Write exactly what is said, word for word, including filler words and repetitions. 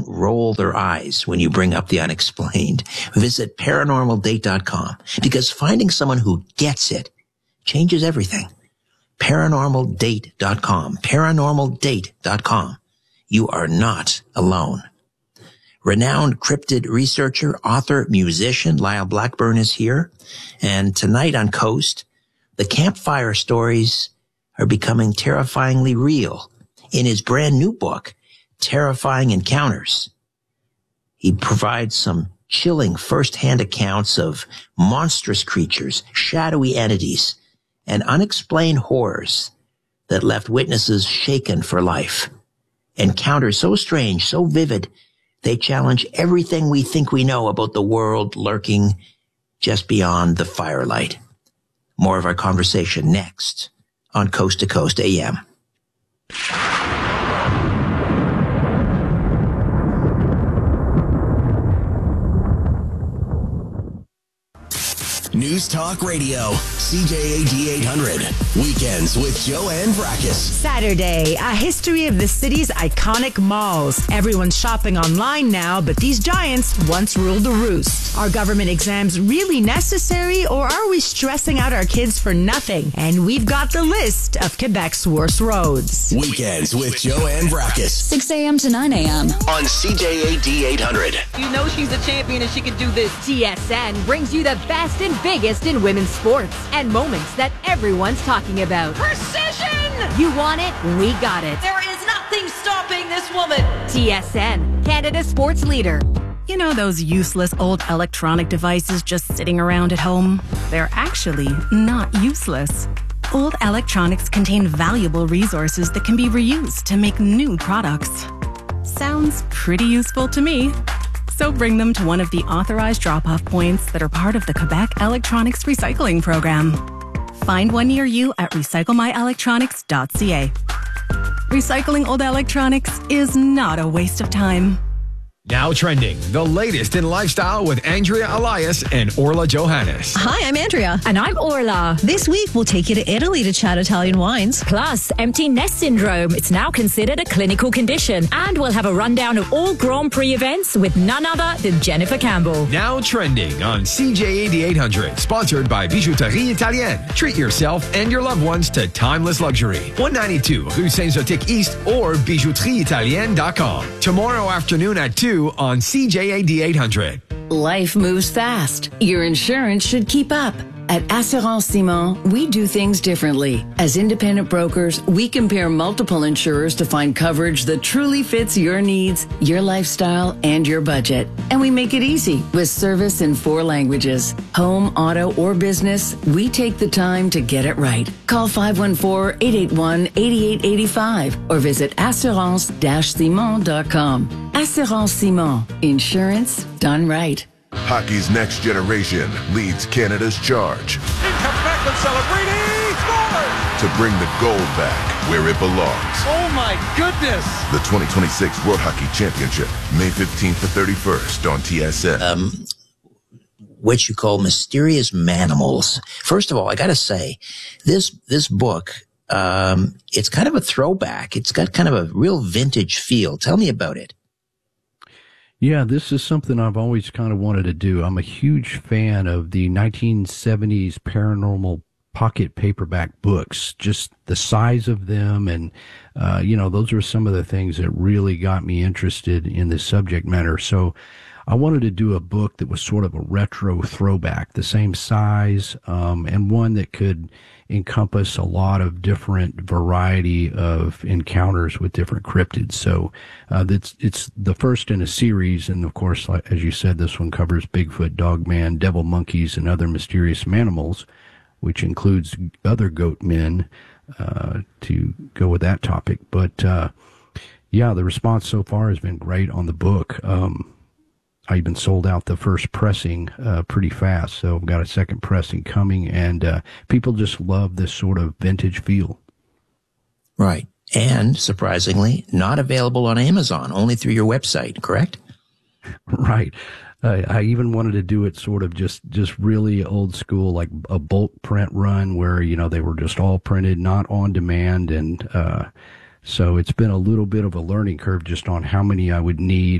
don't roll their eyes when you bring up the unexplained. Visit paranormal date dot com because finding someone who gets it changes everything. paranormal date dot com. paranormal date dot com. You are not alone. Renowned cryptid researcher, author, musician Lyle Blackburn is here. And tonight on Coast, the campfire stories are becoming terrifyingly real. In his brand new book, Terrifying Encounters, he provides some chilling first-hand accounts of monstrous creatures, shadowy entities, and unexplained horrors that left witnesses shaken for life. Encounters so strange, so vivid, they challenge everything we think we know about the world lurking just beyond the firelight. More of our conversation next on Coast to Coast A M. News Talk Radio, C J A D eight hundred. Weekends with Joanne Vrackus. Saturday, a history of the city's iconic malls. Everyone's shopping online now, but these giants once ruled the roost. Are government exams really necessary, or are we stressing out our kids for nothing? And we've got the list of Quebec's worst roads. Weekends with Joanne Vrackus. six a.m. to nine a.m. on C J A D eight hundred. You know she's a champion and she can do this. T S N brings you the best and biggest in women's sports and moments that everyone's talking about. Precision! You want it? We got it. There is nothing stopping this woman. T S N, Canada's sports leader. You know those useless old electronic devices just sitting around at home? They're actually not useless. Old electronics contain valuable resources that can be reused to make new products. Sounds pretty useful to me. So bring them to one of the authorized drop-off points that are part of the Quebec Electronics Recycling Program. Find one near you at recycle my electronics dot c a. Recycling old electronics is not a waste of time. Now trending, the latest in lifestyle with Andrea Elias and Orla Johannes. Hi, I'm Andrea. And I'm Orla. This week, we'll take you to Italy to chat Italian wines. Plus, empty nest syndrome. It's now considered a clinical condition. And we'll have a rundown of all Grand Prix events with none other than Jennifer Campbell. Now trending on C J A D eight hundred, sponsored by Bijouterie Italienne. Treat yourself and your loved ones to timeless luxury. one ninety-two Rue Saint-Zotique East or bijouterie italienne dot com. Tomorrow afternoon at two on C J A D eight hundred. Life moves fast. Your insurance should keep up. At Assurance Simon, we do things differently. As independent brokers, we compare multiple insurers to find coverage that truly fits your needs, your lifestyle, and your budget. And we make it easy with service in four languages. Home, auto, or business, we take the time to get it right. Call five one four, eight eight one, eight eight eight five or visit assurance dash simon dot com. Assurance Simon. Insurance done right. Hockey's next generation leads Canada's charge. In comes Macklin Celebrini, scores! To bring the gold back where it belongs. Oh my goodness! The twenty twenty-six World Hockey Championship, May fifteenth to thirty-first on T S N. Um, what you call mysterious manimals. First of all, I gotta say, this, this book, um, it's kind of a throwback. It's got kind of a real vintage feel. Tell me about it. Yeah, this is something I've always kind of wanted to do. I'm a huge fan of the nineteen seventies paranormal pocket paperback books, just the size of them. And, uh, you know, those are some of the things that really got me interested in this subject matter. So I wanted to do a book that was sort of a retro throwback, the same size, um, and one that could encompass a lot of different variety of encounters with different cryptids. So uh, it's, it's the first in a series. And of course, like, as you said, this one covers Bigfoot, Dogman, devil monkeys, and other mysterious manimals, which includes other goat men, uh, to go with that topic. But uh, yeah, the response so far has been great on the book. Um, I even sold out the first pressing uh, pretty fast, so I've got a second pressing coming, and uh, people just love this sort of vintage feel. Right. And, surprisingly, not available on Amazon, only through your website, correct? Right. Uh, I even wanted to do it sort of just, just really old school, like a bulk print run where, you know, they were just all printed, not on demand, and uh, so it's been a little bit of a learning curve just on how many I would need